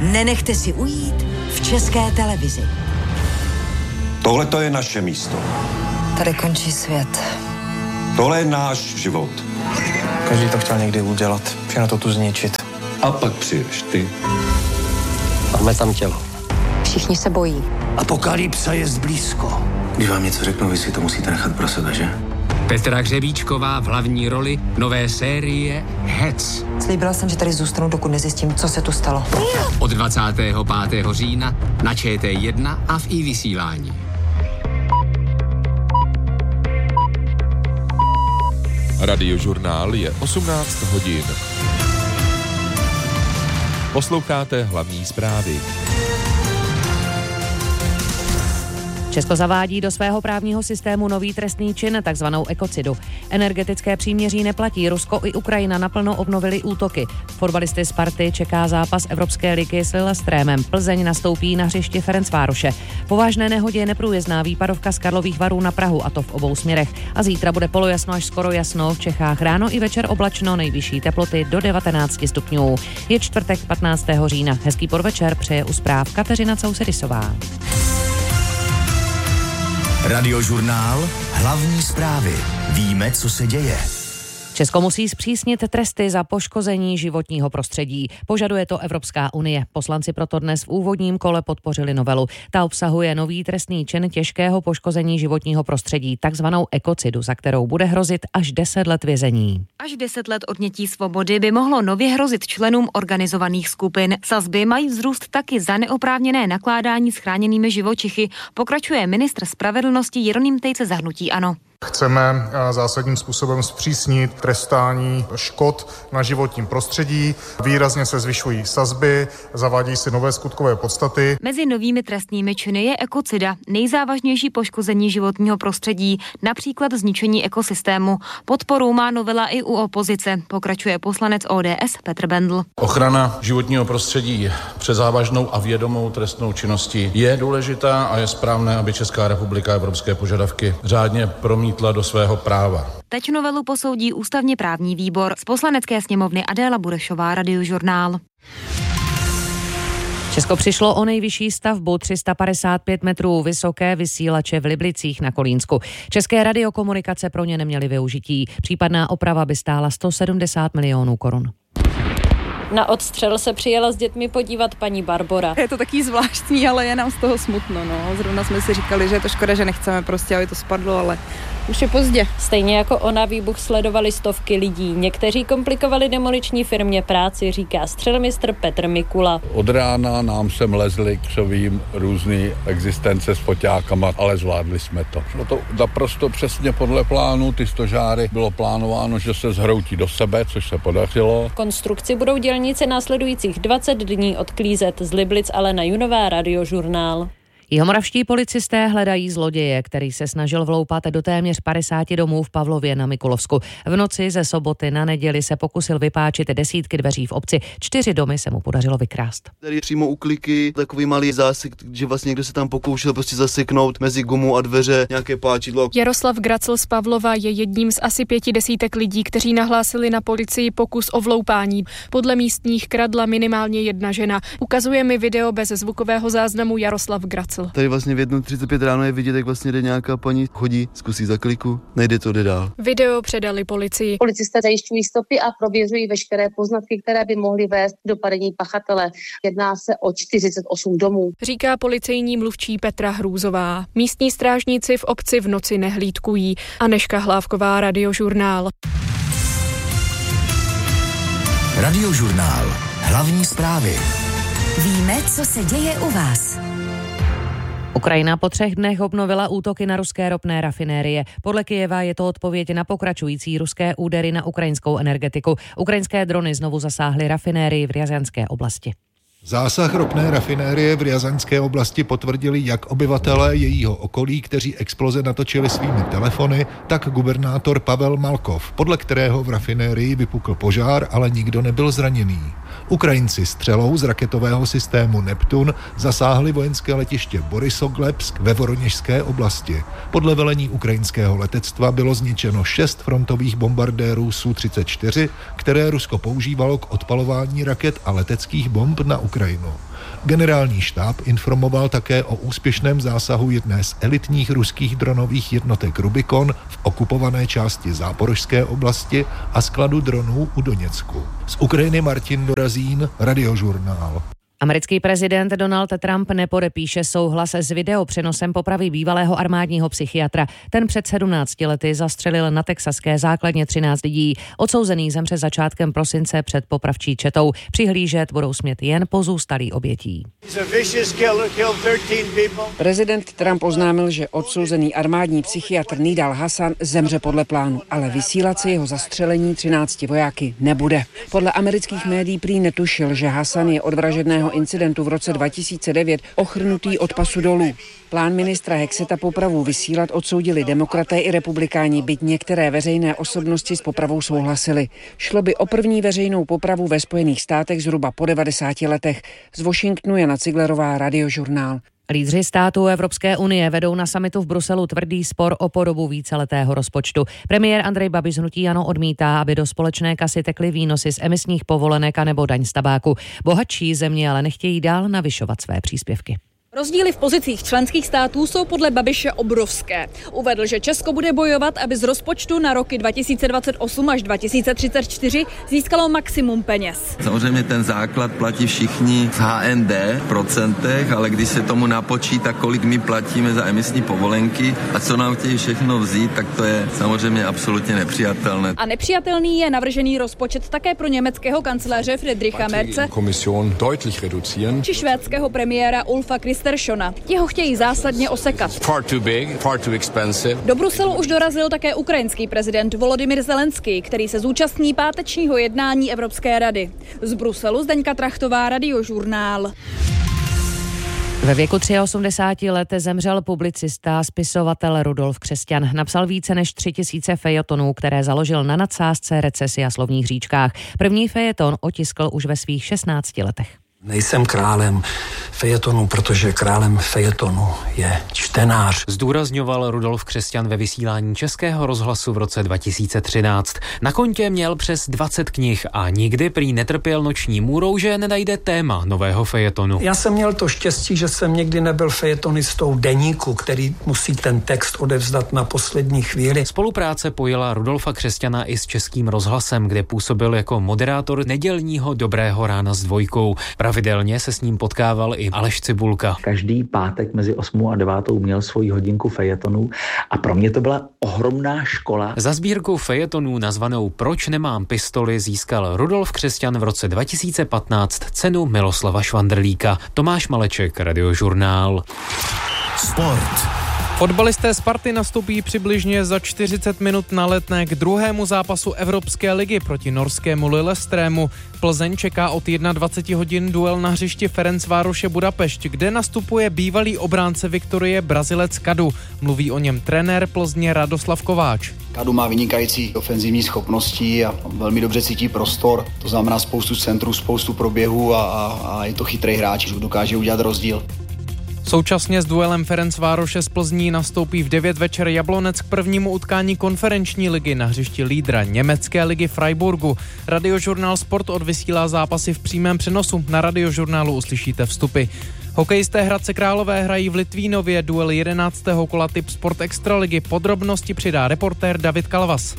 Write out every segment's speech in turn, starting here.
nenechte si ujít v České televizi. Tohle to je naše místo. Tady končí svět. Tohle je náš život. Každý to chtěl někdy udělat, všechno to tu zničit. A pak přijdeš ty. Máme tam tělo. Všichni se bojí. Apokalypsa je blízko. Když vám něco řeknu, vy si to musíte nechat pro sebe, že? Petra Hřebíčková v hlavní roli nové série Hec. Slíbila jsem, že tady zůstanu, dokud nezjistím, co se tu stalo. Od 25. října na ČT1 a v iVysílání. Radiožurnál je 18 hodin. Posloucháte hlavní zprávy. Česko zavádí do svého právního systému nový trestný čin, takzvanou ekocidu. Energetické příměří neplatí, Rusko i Ukrajina naplno obnovili útoky. Fotbalisty Sparty čeká zápas Evropské ligy s Lillestrémem. Plzeň nastoupí na hřišti Ferencvároše. Po vážné nehodě je neprůjezdná výpadovka z Karlových Varů na Prahu, a to v obou směrech. A zítra bude polojasno až skoro jasno, v Čechách ráno i večer oblačno, nejvyšší teploty do 19 stupňů. Je čtvrtek 15. října. Hezký podvečer přeje u zpráv Kateřina Cousedisová. Radiožurnál, hlavní zprávy. Víme, co se děje. Česko musí zpřísnit tresty za poškození životního prostředí. Požaduje to Evropská unie. Poslanci proto dnes v úvodním kole podpořili novelu. Ta obsahuje nový trestný čin těžkého poškození životního prostředí, takzvanou ekocidu, za kterou bude hrozit až 10 let vězení. Až 10 let odnětí svobody by mohlo nově hrozit členům organizovaných skupin. Sazby mají vzrůst taky za neoprávněné nakládání s chráněnými živočichy, pokračuje ministr spravedlnosti Jeroným Tejce za hnutí ANO. Chceme zásadním způsobem zpřísnit trestání škod na životním prostředí. Výrazně se zvyšují sazby, zavádějí se nové skutkové podstaty. Mezi novými trestnými činy je ekocida, nejzávažnější poškození životního prostředí, například zničení ekosystému. Podporu má novela i u opozice, pokračuje poslanec ODS Petr Bendl. Ochrana životního prostředí před závažnou a vědomou trestnou činností je důležitá a je správné, aby Česká republika evropské požadavky řádně promítla do svého práva. Teď novelu posoudí ústavně právní výbor. Z Poslanecké sněmovny Adéla Burešová, Radiožurnál. Česko přišlo o nejvyšší stavbu 355 metrů vysoké vysílače v Liblicích na Kolínsku. České radiokomunikace pro ně neměly využití. Případná oprava by stála 170 milionů korun. Na odstřel se přijela s dětmi podívat paní Barbora. Je to taky zvláštní, ale je nám z toho smutno. No. Zrovna jsme si říkali, že je to škoda, že nechceme prostě, aby to spadlo, ale už je pozdě. Stejně jako ona výbuch sledovali stovky lidí. Někteří komplikovali demoliční firmě práci, říká střelmistr Petr Mikula. Od rána nám sem lezli křovím různý existence s foťákama, ale zvládli jsme to. Šlo to naprosto přesně podle plánu, ty stožáry bylo plánováno, že se zhroutí do sebe, což se podařilo. Konstrukci budou dělníci následujících 20 dní odklízet. Z Liblic Alena Junová, Radiožurnál. Jihomoravští policisté hledají zloděje, který se snažil vloupat do téměř 50 domů v Pavlově na Mikulovsku. V noci ze soboty na neděli se pokusil vypáčit desítky dveří v obci. 4 domy se mu podařilo vykrást. Tady přímo u kliky takový malý zásek, že vlastně někdo se tam pokoušel prostě zaseknout mezi gumu a dveře nějaké páčidlo. Jaroslav Gracl z Pavlova je jedním z asi 50 lidí, kteří nahlásili na policii pokus o vloupání. Podle místních kradla minimálně jedna žena. Ukazuje mi video bez zvukového záznamu Jaroslav Gracl. Tady vlastně v 1:35 ráno je vidět, jak vlastně jde nějaká paní, chodí, zkusí za kliku, nejde to, jde dál. Video předali policii. Policisté zajišťují stopy a prověřují veškeré poznatky, které by mohly vést k dopadení pachatele. Jedná se o 48 domů. Říká policejní mluvčí Petra Hrůzová. Místní strážníci v obci v noci nehlídkují. Anežka Hlávková, Radiožurnál. Radiožurnál. Hlavní zprávy. Víme, co se děje u vás. Ukrajina po 3 dnech obnovila útoky na ruské ropné rafinérie. Podle Kyjeva je to odpověď na pokračující ruské údery na ukrajinskou energetiku. Ukrajinské drony znovu zasáhly rafinérii v Rязанské oblasti. Zásah ropné rafinérie v Rязанské oblasti potvrdili jak obyvatelé jejího okolí, kteří exploze natočili svými telefony, tak gubernátor Pavel Malkov, podle kterého v rafinérii vypukl požár, ale nikdo nebyl zraněný. Ukrajinci střelou z raketového systému Neptun zasáhli vojenské letiště Borysoglebsk ve Voroněžské oblasti. Podle velení ukrajinského letectva bylo zničeno 6 frontových bombardérů Su-34, které Rusko používalo k odpalování raket a leteckých bomb na Ukrajinu. Generální štáb informoval také o úspěšném zásahu jedné z elitních ruských dronových jednotek Rubikon v okupované části Záporožské oblasti a skladu dronů u Doněcku. Z Ukrajiny Martin Dorazín, Radiožurnál. Americký prezident Donald Trump nepodepíše souhlas s videopřenosem popravy bývalého armádního psychiatra. Ten před 17 lety zastřelil na texaské základně 13 lidí. Odsouzený zemře začátkem prosince před popravčí četou. Přihlížet budou smět jen pozůstalí obětí. Prezident Trump oznámil, že odsouzený armádní psychiatr Nidal Hasan zemře podle plánu, ale vysílat se jeho zastřelení 13 vojáky nebude. Podle amerických médií prý netušil, že Hasan je od vražedného incidentu v roce 2009 ochrnutý od pasu dolů. Plán ministra Hexeta popravu vysílat odsoudili demokraté i republikáni, byť některé veřejné osobnosti s popravou souhlasili. Šlo by o první veřejnou popravu ve Spojených státech zhruba po 90 letech. Z Washingtonu Jana Ciglerová, Radiožurnál. Lídři států Evropské unie vedou na summitu v Bruselu tvrdý spor o podobu víceletého rozpočtu. Premiér Andrej Babiš z hnutí ANO odmítá, aby do společné kasy tekly výnosy z emisních povolenek a nebo daň z tabáku. Bohatší země ale nechtějí dál navyšovat své příspěvky. Rozdíly v pozicích členských států jsou podle Babiše obrovské. Uvedl, že Česko bude bojovat, aby z rozpočtu na roky 2028 až 2034 získalo maximum peněz. Samozřejmě ten základ platí všichni v HND procentech, ale když se tomu napočítá, kolik my platíme za emisní povolenky a co nám chtějí všechno vzít, tak to je samozřejmě absolutně nepřijatelné. A nepřijatelný je navržený rozpočet také pro německého kancléře Friedricha Merze či švédského premiéra Ulfa Kristerssona. Ti ho chtějí zásadně osekat. Far too big, far too expensive. Do Bruselu už dorazil také ukrajinský prezident Volodymyr Zelenský, který se zúčastní pátečního jednání Evropské rady. Z Bruselu Zdeňka Trachtová, Radiožurnál. Ve věku 83 let zemřel publicista a spisovatel Rudolf Křesťan. Napsal více než 3000 fejetonů, které založil na nadsázce, recesi a slovních hříčkách. První fejeton otiskl už ve svých 16 letech. Nejsem králem fejetonu, protože králem fejetonu je čtenář. Zdůrazňoval Rudolf Křesťan ve vysílání Českého rozhlasu v roce 2013. Na kontě měl přes 20 knih a nikdy prý netrpěl noční můrou, že nenajde téma nového fejetonu. Já jsem měl to štěstí, že jsem nikdy nebyl fejetonistou deníku, který musí ten text odevzdat na poslední chvíli. Spolupráce pojila Rudolfa Křesťana i s Českým rozhlasem, kde působil jako moderátor nedělního Dobrého rána s Dvojkou. Pravidelně se s ním potkával i Aleš Cibulka. Každý pátek mezi 8 a 9 měl svoji hodinku fejetonů a pro mě to byla ohromná škola. Za sbírku fejetonů nazvanou Proč nemám pistoli získal Rudolf Křesťan v roce 2015 cenu Miloslava Švandrlíka. Tomáš Maleček, Radiožurnál. Sport. Fotbalisté Sparty nastoupí přibližně za 40 minut na Letné k druhému zápasu Evropské ligy proti norskému Lillestrému. Plzeň čeká od 21 hodin duel na hřišti Ferencvároše Budapešť, kde nastupuje bývalý obránce Viktorie Brazilec Kadu. Mluví o něm trenér Plzně Radoslav Kováč. Kadu má vynikající ofenzivní schopnosti a velmi dobře cítí prostor. To znamená spoustu centrů, spoustu proběhů a je to chytrý hráč, dokáže udělat rozdíl. Současně s duelem Ferencvároše z Plzní nastoupí v 9 večer Jablonec k prvnímu utkání konferenční ligy na hřišti lídra německé ligy Freiburgu. Radiožurnál Sport odvysílá zápasy v přímém přenosu. Na Radiožurnálu uslyšíte vstupy. Hokejisté Hradce Králové hrají v Litvínově duel 11. kola Typ Sport Extraligy. Podrobnosti přidá reportér David Kalvas.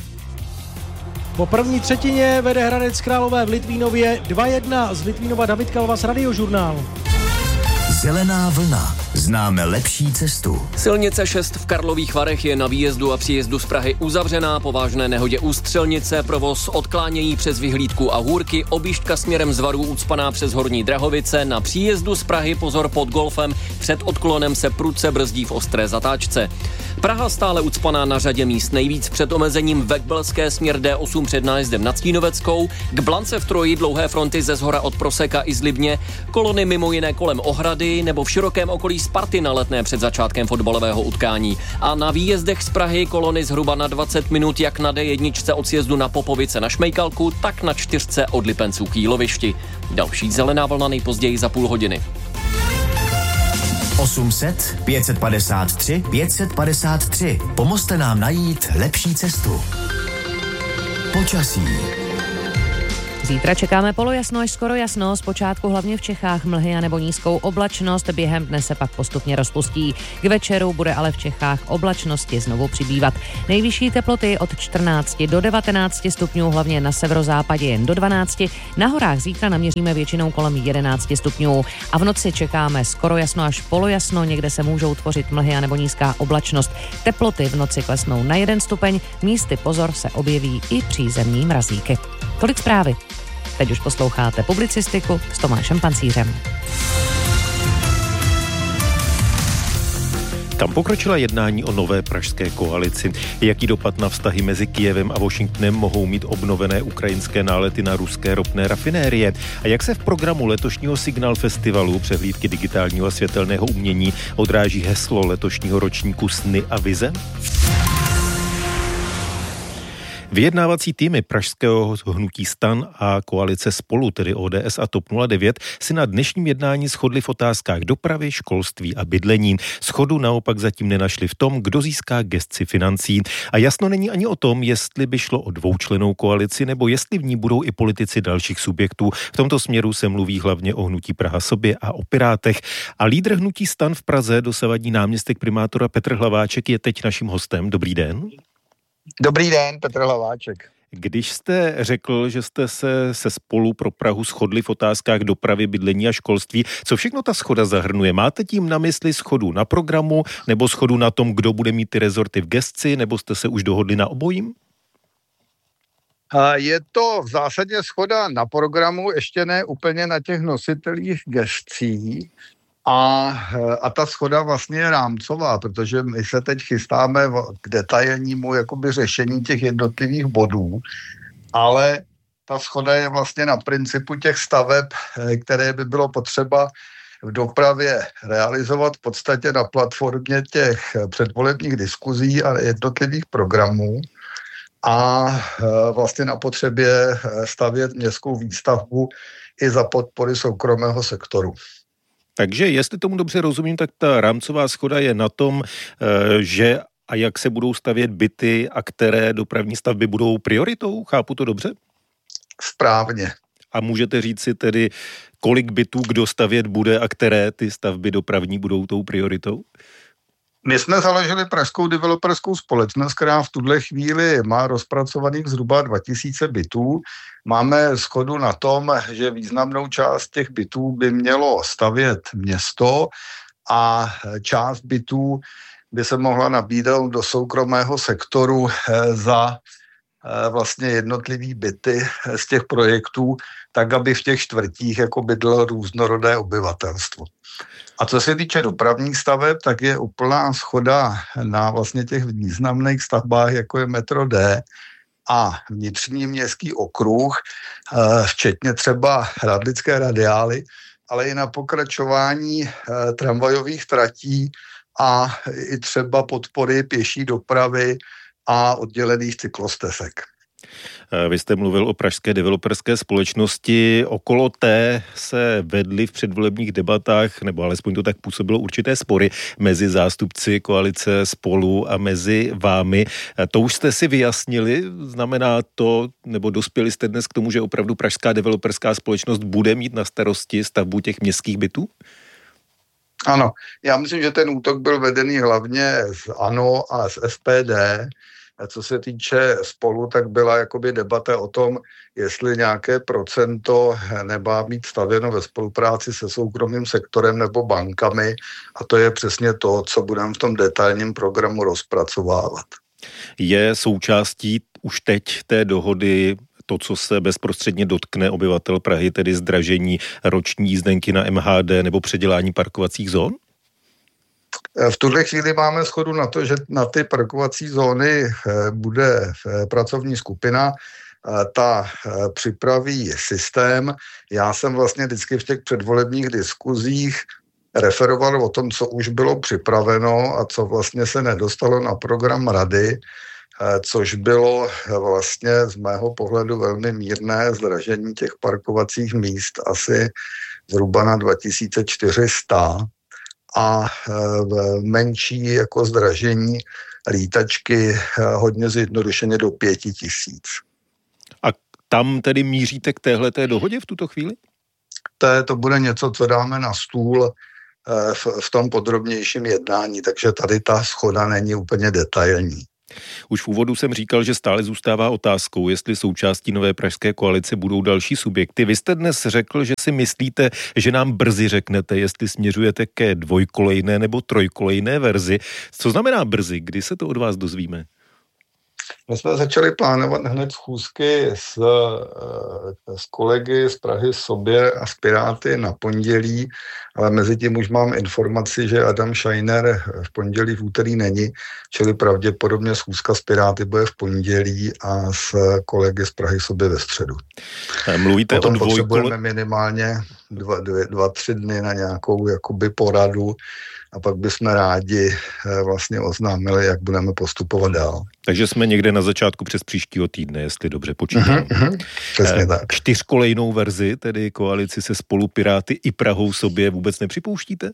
Po první třetině vede Hradec Králové v Litvínově 2-1. Z Litvínova David Kalvas, Radiožurnál. Zelená vlna. Známe lepší cestu. Silnice 6 v Karlových Varech je na výjezdu a příjezdu z Prahy uzavřená. Po vážné nehodě u Střelnice provoz odklánějí přes Vyhlídku a Hůrky, objížďka směrem z Varů ucpaná přes Horní Drahovice. Na příjezdu z Prahy pozor pod Golfem, před odklonem se prudce brzdí v ostré zatáčce. Praha stále ucpaná na řadě míst, nejvíc před omezením Vekbelské směr D8 před nájezdem nad Stínoveckou, k Blance v Troji dlouhé fronty ze Zhora od Proseka i z Libně, kolony mimo jiné kolem Ohrady nebo v širokém okolí Sparty na Letné před začátkem fotbalového utkání. A na výjezdech z Prahy kolony zhruba na 20 minut jak na D1 od sjezdu na Popovice na Šmejkalku, tak na 4 od Lipenců k Jílovišti. Další zelená vlna nejpozději za půl hodiny. 800 553 553. Pomozte nám najít lepší cestu. Počasí. Zítra čekáme polojasno až skoro jasno, zpočátku hlavně v Čechách mlhy a nebo nízkou oblačnost, během dne se pak postupně rozpustí. K večeru bude ale v Čechách oblačnosti znovu přibývat. Nejvyšší teploty od 14 do 19 stupňů, hlavně na severozápadě jen do 12. Na horách zítra naměříme většinou kolem 11 stupňů a v noci čekáme skoro jasno až polojasno, někde se můžou tvořit mlhy a nebo nízká oblačnost. Teploty v noci klesnou na 1 stupeň, místy pozor se objeví i přízemní mrazíky. Tolik zprávy. Teď už posloucháte publicistiku s Tomášem Pancířem. Kam pokročila jednání o nové pražské koalici? Jaký dopad na vztahy mezi Kyjevem a Washingtonem mohou mít obnovené ukrajinské nálety na ruské ropné rafinérie? A jak se v programu letošního Signál festivalu přehlídky digitálního a světelného umění odráží heslo letošního ročníku Sny a vize? Vyjednávací týmy pražského hnutí STAN a koalice Spolu, tedy ODS a TOP 09, si na dnešním jednání shodli v otázkách dopravy, školství a bydlení. Shodu naopak zatím nenašli v tom, kdo získá gesci financí. A jasno není ani o tom, jestli by šlo o dvoučlennou koalici, nebo jestli v ní budou i politici dalších subjektů. V tomto směru se mluví hlavně o hnutí Praha sobě a o Pirátech. A lídr hnutí STAN v Praze, dosavadní náměstek primátora Petr Hlaváček, je teď naším hostem. Dobrý den. Dobrý den, Petr Hlaváček. Když jste řekl, že jste se Spolu pro Prahu shodli v otázkách dopravy, bydlení a školství, co všechno ta shoda zahrnuje? Máte tím na mysli shodu na programu, nebo shodu na tom, kdo bude mít ty rezorty v gesci, nebo jste se už dohodli na obojím? Je to v zásadě shoda na programu, ještě ne úplně na těch nositelích gescí. A ta shoda vlastně je rámcová, protože my se teď chystáme k detailnímu jakoby řešení těch jednotlivých bodů, ale ta shoda je vlastně na principu těch staveb, které by bylo potřeba v dopravě realizovat v podstatě na platformě těch předvolebních diskuzí a jednotlivých programů a vlastně na potřebě stavět městskou výstavbu i za podpory soukromého sektoru. Takže jestli tomu dobře rozumím, tak ta rámcová shoda je na tom, že a jak se budou stavět byty a které dopravní stavby budou prioritou? Chápu to dobře? Správně. A můžete říct si tedy, kolik bytů kdo stavět bude a které ty stavby dopravní budou tou prioritou? My jsme založili Pražskou developerskou společnost, která v tuhle chvíli má rozpracovaných zhruba 2000 bytů. Máme shodu na tom, že významnou část těch bytů by mělo stavět město a část bytů by se mohla nabídnout do soukromého sektoru za vlastně jednotlivý byty z těch projektů, tak aby v těch čtvrtích jako bydlelo různorodé obyvatelstvo. A co se týče dopravních staveb, tak je úplná shoda na vlastně těch významných stavbách, jako je metro D a vnitřní městský okruh, včetně třeba Radlické radiály, ale i na pokračování tramvajových tratí a i třeba podpory pěší dopravy a oddělených cyklostezek. Vy jste mluvil o pražské developerské společnosti. Okolo té se vedly v předvolebních debatách, nebo alespoň to tak působilo, určité spory mezi zástupci koalice Spolu a mezi vámi. To už jste si vyjasnili? Znamená to, nebo dospěli jste dnes k tomu, že opravdu pražská developerská společnost bude mít na starosti stavbu těch městských bytů? Ano, já myslím, že ten útok byl vedený hlavně z ANO a z SPD. A co se týče Spolu, tak byla jakoby debata o tom, jestli nějaké procento nemá být stavěno ve spolupráci se soukromým sektorem nebo bankami. A to je přesně to, co budeme v tom detailním programu rozpracovávat. Je součástí už teď té dohody to, co se bezprostředně dotkne obyvatel Prahy, tedy zdražení roční jízdenky na MHD nebo předělání parkovacích zón? V tuhle chvíli máme shodu na to, že na ty parkovací zóny bude pracovní skupina, ta připraví systém. Já jsem vlastně vždycky v těch předvolebních diskuzích referoval o tom, co už bylo připraveno a co vlastně se nedostalo na program rady, což bylo vlastně z mého pohledu velmi mírné zdražení těch parkovacích míst, asi zhruba na 2400 a menší jako zdražení lítačky hodně zjednodušeně do 5000. A tam tedy míříte k téhleté dohodě v tuto chvíli? To bude něco, co dáme na stůl v tom podrobnějším jednání, takže tady ta shoda není úplně detailní. Už v úvodu jsem říkal, že stále zůstává otázkou, jestli součástí nové pražské koalice budou další subjekty. Vy jste dnes řekl, že si myslíte, že nám brzy řeknete, jestli směřujete ke dvojkolejné nebo trojkolejné verzi. Co znamená brzy? Kdy se to od vás dozvíme? My jsme začali plánovat hned schůzky s kolegy z Prahy sobě a z Piráty na pondělí, ale mezi tím už mám informaci, že Adam Scheiner v pondělí, v úterý není, čili pravděpodobně schůzka s Piráty bude v pondělí a s kolegy z Prahy sobě ve středu. Mluvíte potom potřebujeme minimálně 2-3 dny na nějakou jakoby poradu a pak bychom rádi vlastně oznámili, jak budeme postupovat dál. Takže jsme někde na začátku přes příštího týdne, jestli dobře počítám. Přesně tak. 4kolejnou verzi, tedy koalici se Spolu, Piráty i Prahou sobě vůbec nepřipouštíte?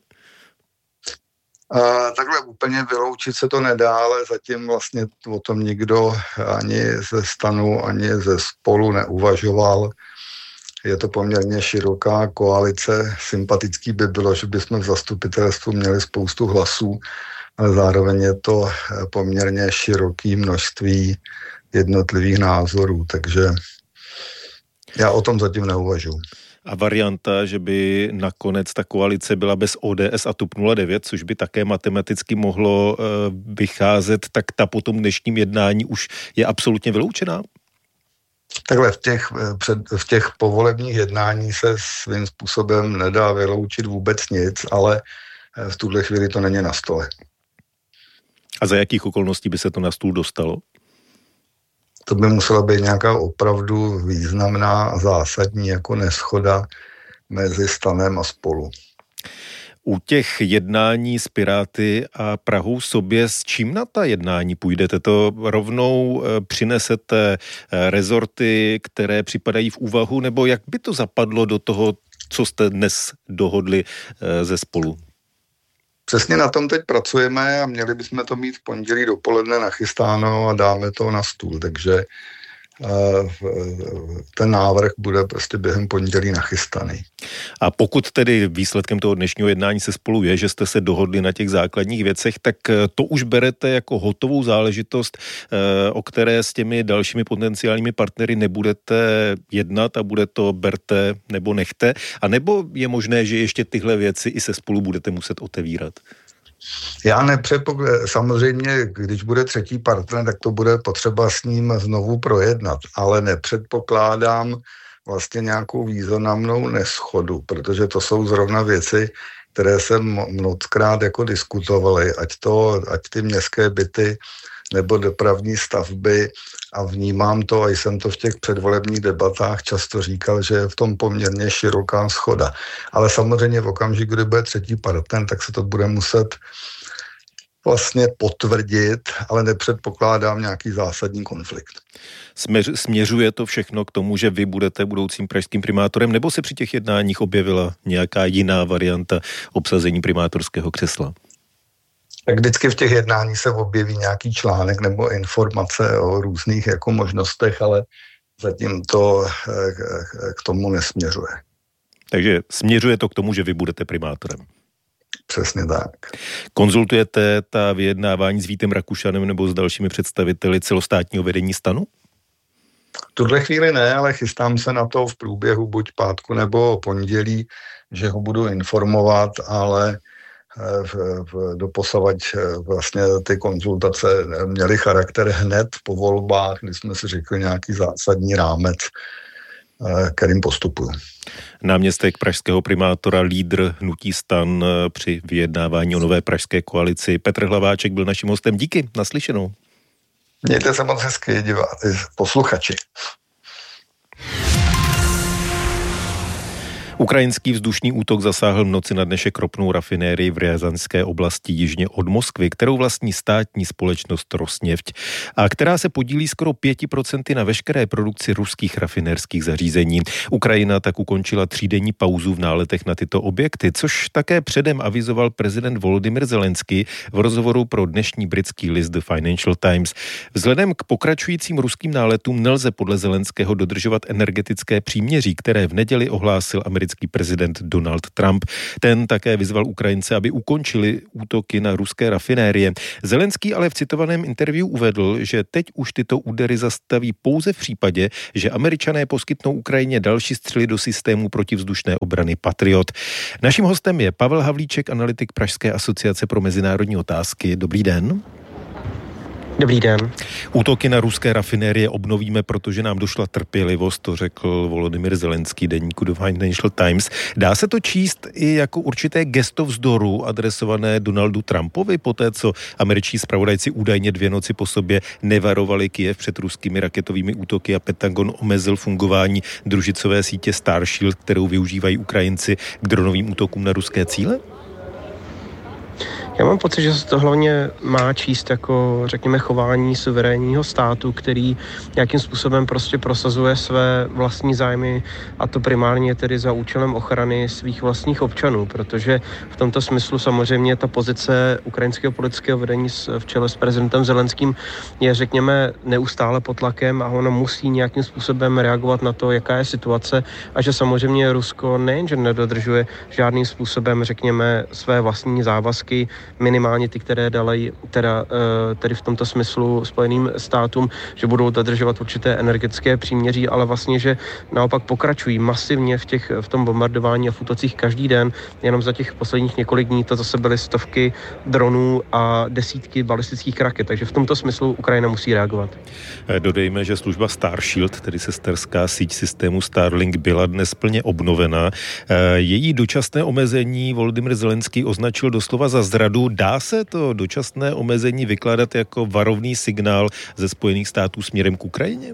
Takhle úplně vyloučit se to nedá, ale zatím vlastně o tom nikdo ani ze STANu, ani ze Spolu neuvažoval. Je to poměrně široká koalice. Sympatický by bylo, že bychom v zastupitelstvu měli spoustu hlasů, ale zároveň je to poměrně široké množství jednotlivých názorů, takže já o tom zatím neuvažuji. A varianta, že by nakonec ta koalice byla bez ODS a TOP 09, což by také matematicky mohlo vycházet, tak ta po tom dnešním jednání už je absolutně vyloučená? Takhle v těch povolebních jednání se svým způsobem nedá vyloučit vůbec nic, ale v tuhle chvíli to není na stole. A za jakých okolností by se to na stůl dostalo? To by musela být nějaká opravdu významná a zásadní jako neshoda mezi STANem a Spolu. U těch jednání s Piráty a Prahou sobě, s čím na ta jednání půjdete? To rovnou přinesete rezorty, které připadají v úvahu, nebo jak by to zapadlo do toho, co jste dnes dohodli ze Spolu? Přesně na tom teď pracujeme a měli bychom to mít v pondělí dopoledne nachystáno a dáme to na stůl, takže ten návrh bude prostě během pondělí nachystaný. A pokud tedy výsledkem toho dnešního jednání se Spolu je, že jste se dohodli na těch základních věcech, tak to už berete jako hotovou záležitost, o které s těmi dalšími potenciálními partnery nebudete jednat a bude to berte nebo nechte, a nebo je možné, že ještě tyhle věci i se Spolu budete muset otevírat? Já nepředpokládám, samozřejmě, když bude třetí partner, tak to bude potřeba s ním znovu projednat, ale nepředpokládám vlastně nějakou významnou neschodu, protože to jsou zrovna věci, které se mnohokrát jako diskutovaly, ať ty městské byty nebo dopravní stavby, a vnímám to, a jsem to v těch předvolebních debatách často říkal, že je v tom poměrně široká shoda. Ale samozřejmě v okamžiku, kdy bude třetí partner, tak se to bude muset vlastně potvrdit, ale nepředpokládám nějaký zásadní konflikt. Směřuje to všechno k tomu, že vy budete budoucím pražským primátorem, nebo se při těch jednáních objevila nějaká jiná varianta obsazení primátorského křesla? Tak vždycky v těch jednáních se objeví nějaký článek nebo informace o různých jako možnostech, ale zatím to k tomu nesměřuje. Takže směřuje to k tomu, že vy budete primátorem. Přesně tak. Konzultujete ta vyjednávání s Vítem Rakušanem nebo s dalšími představiteli celostátního vedení STANu? V tuhle chvíli ne, ale chystám se na to v průběhu buď pátku nebo pondělí, že ho budu informovat, ale doposavad vlastně ty konzultace měly charakter hned po volbách, kdy jsme si řekli nějaký zásadní rámec, kterým postupuju. Náměstek pražského primátora, lídr hnutí STAN při vyjednávání o nové pražské koalici Petr Hlaváček byl naším hostem. Díky, naslyšenou. Mějte se moc hezky, posluchači. Ukrajinský vzdušný útok zasáhl v noci na dnešek ropnou rafinérii v Ryazanské oblasti jižně od Moskvy, kterou vlastní státní společnost Rosneft a která se podílí skoro 5% na veškeré produkci ruských rafinérských zařízení. Ukrajina tak ukončila 3denní pauzu v náletech na tyto objekty, což také předem avizoval prezident Volodymyr Zelenský v rozhovoru pro dnešní britský list The Financial Times. Vzhledem k pokračujícím ruským náletům nelze podle Zelenského dodržovat energetické příměří, které v neděli ohlásil americký prezident Donald Trump. Ten také vyzval Ukrajince, aby ukončili útoky na ruské rafinérie. Zelenský ale v citovaném interview uvedl, že teď už tyto údery zastaví pouze v případě, že Američané poskytnou Ukrajině další střely do systému protivzdušné obrany Patriot. Naším hostem je Pavel Havlíček, analytik Pražské asociace pro mezinárodní otázky. Dobrý den. Dobrý den. Útoky na ruské rafinérie obnovíme, protože nám došla trpělivost, to řekl Volodymyr Zelenský deníku The Financial Times. Dá se to číst i jako určité gesto vzdoru adresované Donaldu Trumpovi, poté co američtí zpravodajci údajně 2 noci po sobě nevarovali Kyjev před ruskými raketovými útoky a Pentagon omezil fungování družicové sítě Starshield, kterou využívají Ukrajinci k dronovým útokům na ruské cíle? Já mám pocit, že se to hlavně má číst jako, řekněme, chování suverénního státu, který nějakým způsobem prostě prosazuje své vlastní zájmy, a to primárně tedy za účelem ochrany svých vlastních občanů, protože v tomto smyslu samozřejmě ta pozice ukrajinského politického vedení v čele s prezidentem Zelenským je, řekněme, neustále pod tlakem a ono musí nějakým způsobem reagovat na to, jaká je situace, a že samozřejmě Rusko nejenže nedodržuje žádným způsobem, řekněme, své vlastní závazky, minimálně ty, které dali tedy v tomto smyslu Spojeným státům, že budou dodržovat určité energetické příměří, ale vlastně, že naopak pokračují masivně v tom bombardování a v útocích každý den. Jenom za těch posledních několik dní to zase byly stovky dronů a desítky balistických raket, takže v tomto smyslu Ukrajina musí reagovat. Dodejme, že služba Starshield, tedy sesterská síť systému Starlink, byla dnes plně obnovena. Její dočasné omezení Volodymyr Zelenský označil doslova za zradu. Dá se to dočasné omezení vykládat jako varovný signál ze Spojených států směrem k Ukrajině?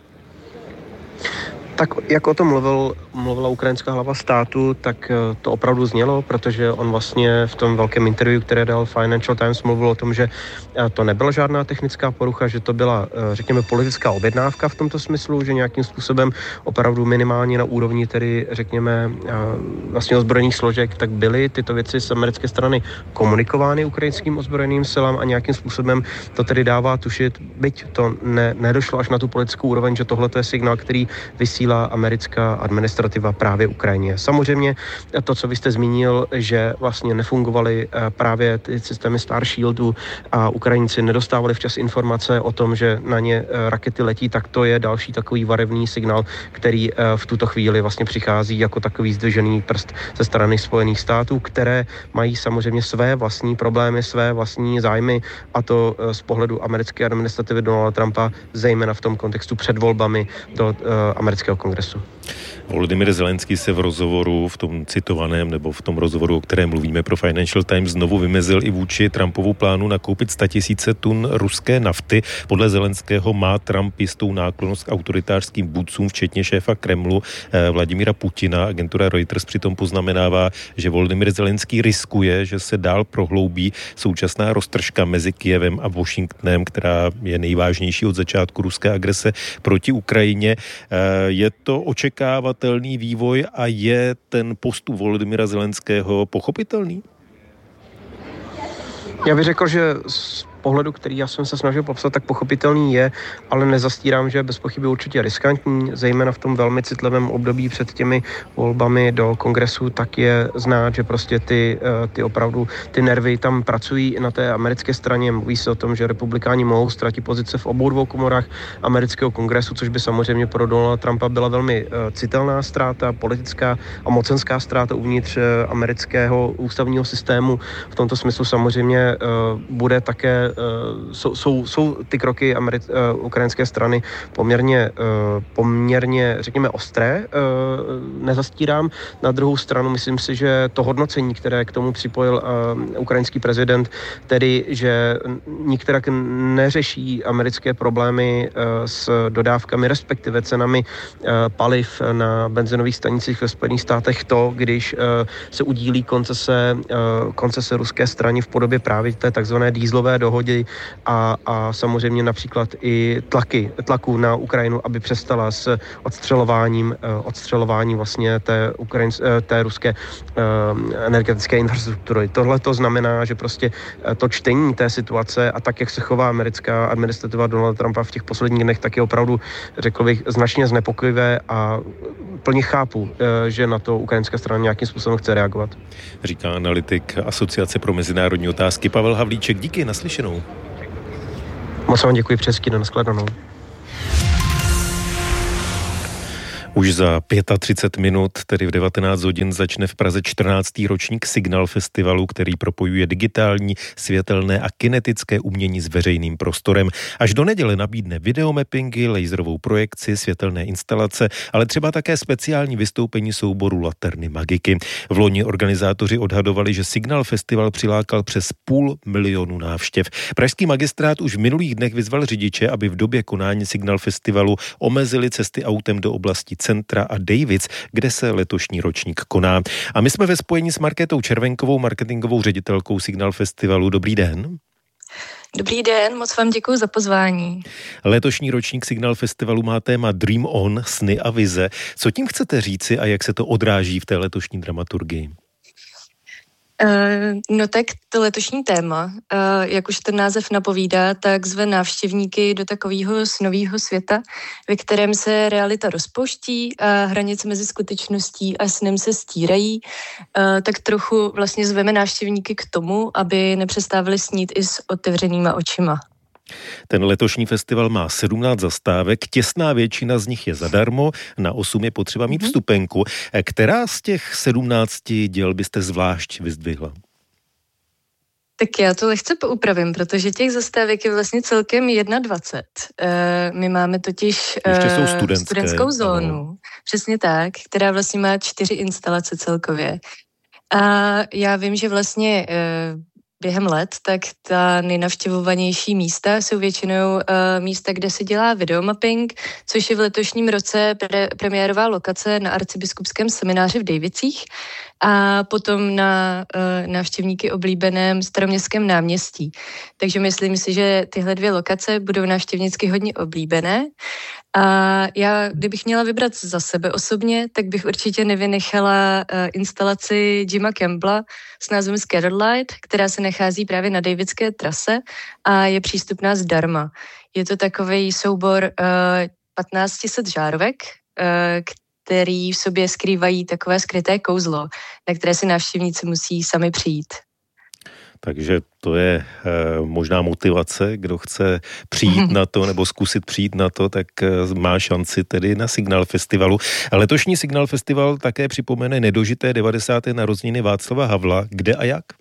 Tak jak o tom mluvila ukrajinská hlava státu, tak to opravdu znělo, protože on vlastně v tom velkém interview, které dal Financial Times, mluvil o tom, že to nebyla žádná technická porucha, že to byla, řekněme, politická objednávka v tomto smyslu, že nějakým způsobem opravdu minimálně na úrovni tedy, řekněme, vlastně ozbrojených složek, tak byly tyto věci z americké strany komunikovány ukrajinským ozbrojeným silám a nějakým způsobem to tedy dává tušit, byť to nedošlo až na tu politickou úroveň, že tohle je signál, který vysílá americká administrativa právě Ukrajině. Samozřejmě to, co vy jste zmínil, že vlastně nefungovaly právě ty systémy Starshieldu a Ukrajinci nedostávali včas informace o tom, že na ně rakety letí, tak to je další takový varovný signál, který v tuto chvíli vlastně přichází jako takový zdvižený prst ze strany Spojených států, které mají samozřejmě své vlastní problémy, své vlastní zájmy, a to z pohledu americké administrativy Donalda Trumpa, zejména v tom kontextu před volbami do amerického kongresu. Volodymyr Zelenský se v rozhovoru, v tom citovaném nebo v tom rozhovoru, o kterém mluvíme pro Financial Times, znovu vymezil i vůči Trumpovu plánu nakoupit 100 000 tun ruské nafty. Podle Zelenského má Trump jistou náklonnost k autoritářským vůdcům, včetně šéfa Kremlu Vladimíra Putina. Agentura Reuters přitom poznamenává, že Volodymyr Zelenský riskuje, že se dál prohloubí současná roztržka mezi Kyjevem a Washingtonem, která je nejvážnější od začátku ruské agrese proti Ukrajině. Je to očekávatelný vývoj a je ten postup Volodymyra Zelenského pochopitelný? Já bych řekl, že z pohledu, který já jsem se snažil popsat, tak pochopitelný je, ale nezastírám, že je bez pochyby určitě riskantní, zejména v tom velmi citlivém období před těmi volbami do kongresu, tak je znát, že prostě ty opravdu ty nervy tam pracují i na té americké straně. Mluví se o tom, že republikáni mohou ztratit pozice v obou dvou komorách amerického kongresu, což by samozřejmě pro Donalda Trumpa byla velmi citelná ztráta, politická a mocenská ztráta uvnitř amerického ústavního systému. V tomto smyslu samozřejmě bude také jsou ty kroky ukrajinské strany poměrně, řekněme, ostré, nezastírám. Na druhou stranu myslím si, že to hodnocení, které k tomu připojil ukrajinský prezident, tedy, že nikterak neřeší americké problémy s dodávkami, respektive cenami paliv na benzinových stanicích ve Spojených státech, to, když se udílí koncese ruské straně v podobě právě té takzvané dieselové dohody a samozřejmě například i tlaku na Ukrajinu, aby přestala s odstřelováním vlastně té ruské energetické infrastruktury. Tohle to znamená, že prostě to čtení té situace a tak, jak se chová americká administrativa Donalda Trumpa v těch posledních dnech, tak je opravdu, řekl bych, značně znepokojivé a plně chápu, že na to ukrajinská strana nějakým způsobem chce reagovat. Říká analytik Asociace pro mezinárodní otázky Pavel Havlíček. Díky, naslyšenou. Moc vám děkuji, přesky, na nashledanou. Už za 35 minut, tedy v 19 hodin, začne v Praze 14. ročník Signal Festivalu, který propojuje digitální, světelné a kinetické umění s veřejným prostorem. Až do neděle nabídne videomappingy, laserovou projekci, světelné instalace, ale třeba také speciální vystoupení souboru Laterny Magiky. V loni organizátoři odhadovali, že Signal Festival přilákal přes 500 000 návštěv. Pražský magistrát už v minulých dnech vyzval řidiče, aby v době konání Signal Festivalu omezili cesty autem do oblasti Centra a Davids, kde se letošní ročník koná. A my jsme ve spojení s Markétou Červenkovou, marketingovou ředitelkou Signal Festivalu. Dobrý den. Dobrý den, moc vám děkuji za pozvání. Letošní ročník Signal Festivalu má téma Dream On, sny a vize. Co tím chcete říci a jak se to odráží v té letošní dramaturgii? No tak to letošní téma, jak už ten název napovídá, tak zve návštěvníky do takového snového světa, ve kterém se realita rozpouští a hranice mezi skutečností a snem se stírají, tak trochu vlastně zveme návštěvníky k tomu, aby nepřestávali snít i s otevřenýma očima. Ten letošní festival má 17 zastávek, těsná většina z nich je zadarmo, na 8 je potřeba mít vstupenku. Která z těch 17 děl byste zvlášť vyzdvihla? Tak já to lehce poupravím, protože těch zastávek je vlastně celkem 21. My máme totiž studentskou zónu, přesně tak, která vlastně má 4 instalace celkově. A já vím, že vlastně během let, tak ta nejnavštěvovanější místa jsou většinou místa, kde se dělá videomapping, což je v letošním roce premiérová lokace na arcibiskupském semináři v Dejvicích a potom na návštěvníky oblíbeném Staroměstském náměstí. Takže myslím si, že tyhle 2 lokace budou návštěvnicky hodně oblíbené. A já, kdybych měla vybrat za sebe osobně, tak bych určitě nevynechala instalaci Jima Campbella s názvem Scatterlight, která se nachází právě na Davidské trase a je přístupná zdarma. Je to takový soubor 1500 žárovek, který v sobě skrývají takové skryté kouzlo, na které si návštěvníci musí sami přijít. Takže to je možná motivace, kdo chce přijít na to nebo zkusit přijít na to, tak má šanci tedy na Signal Festivalu. Letošní Signal Festival také připomene nedožité 90. narozeniny Václava Havla. Kde a jak?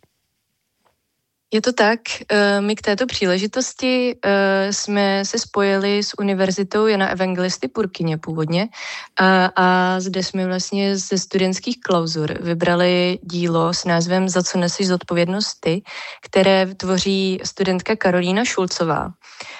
Je to tak, my k této příležitosti jsme se spojili s Univerzitou Jana Evangelisty Purkyně původně a zde jsme vlastně ze studentských klauzur vybrali dílo s názvem Za co neseš zodpovědnost ty, které tvoří studentka Karolína Šulcová.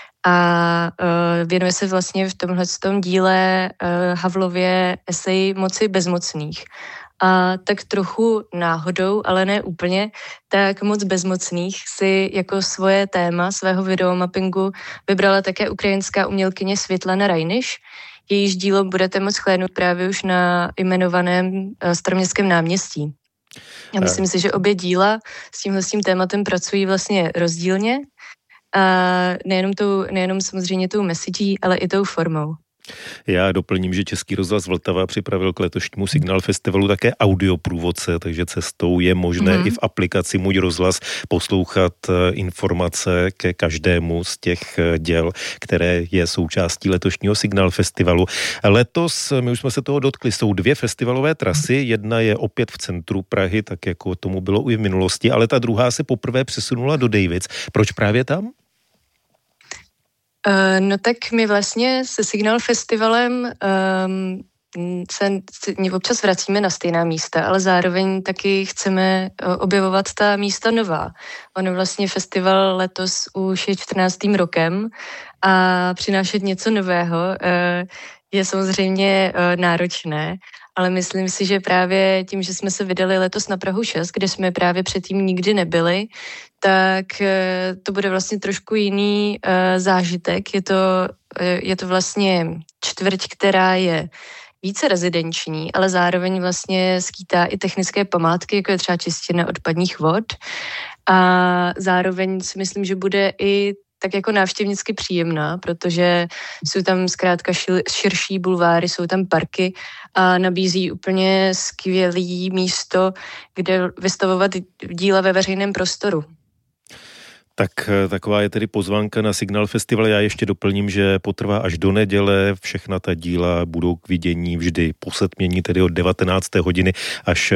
A věnuje se vlastně v tomhletom díle Havlově esej Moci bezmocných. A tak trochu náhodou, ale ne úplně, tak moc bezmocných si jako svoje téma svého videomappingu vybrala také ukrajinská umělkyně Světlana Rajniš. Jejíž dílo budete moct shlédnout právě už na jmenovaném Staroměstském náměstí. Já myslím si, že obě díla s tím tématem pracují vlastně rozdílně. A nejenom samozřejmě tou messagí, ale i tou formou. Já doplním, že Český rozhlas Vltava připravil k letošnímu Signal Festivalu také audioprůvodce, takže cestou je možné i v aplikaci Můj rozhlas poslouchat informace ke každému z těch děl, které je součástí letošního Signal Festivalu. Letos, my už jsme se toho dotkli, jsou 2 festivalové trasy, jedna je opět v centru Prahy, tak jako tomu bylo i v minulosti, ale ta druhá se poprvé přesunula do Davids. Proč právě tam? No tak my vlastně se Signál Festivalem se občas vracíme na stejná místa, ale zároveň taky chceme objevovat ta místa nová. Ono vlastně festival letos už je 14. rokem a přinášet něco nového je samozřejmě náročné, ale myslím si, že právě tím, že jsme se vydali letos na Prahu 6, kde jsme právě předtím nikdy nebyli, tak to bude vlastně trošku jiný zážitek. Je to vlastně čtvrť, která je více rezidenční, ale zároveň vlastně skýtá i technické památky, jako je třeba čistina odpadních vod. A zároveň si myslím, že bude i tak jako návštěvnicky příjemná, protože jsou tam zkrátka širší bulváry, jsou tam parky a nabízí úplně skvělý místo, kde vystavovat díla ve veřejném prostoru. Tak taková je tedy pozvánka na Signál Festival. Já ještě doplním, že potrvá až do neděle. Všechna ta díla budou k vidění vždy po setmění, tedy od 19. hodiny až